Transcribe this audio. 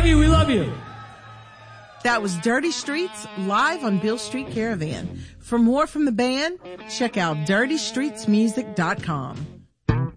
love you. We love you. That was Dirty Streets live on Beale Street Caravan. For more from the band, check out dirtystreetsmusic.com.